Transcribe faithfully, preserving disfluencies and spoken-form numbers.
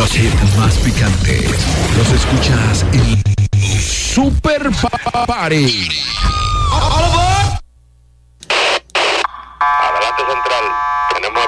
Los hits más picantes los escuchas en Super Party. Adelante Central.